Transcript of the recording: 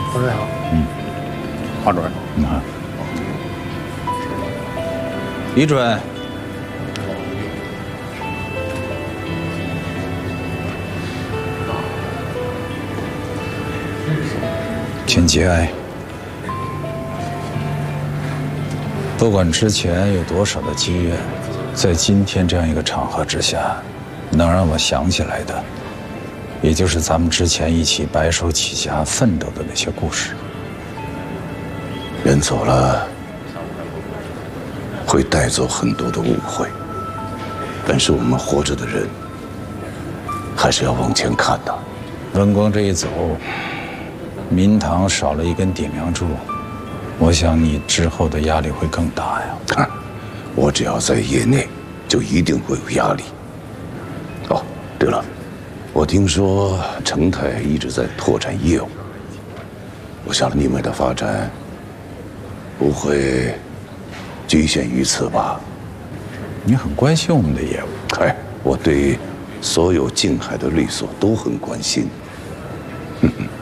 主任好。 黄主任。 李主任。 请节哀。不管之前有多少的积怨，在今天这样一个场合之下，能让我想起来的，也就是咱们之前一起白手起家奋斗的那些故事。 人走了，会带走很多的误会，但是我们活着的人，还是要往前看的。 文光这一走，民堂少了一根顶梁柱，我想你之后的压力会更大呀。 我只要在业内，就一定会有压力。哦，对了，我听说成泰一直在拓展业务，我想你们的发展不会局限于此吧？ 你很关心我们的业务？ 我对所有静海的律所都很关心。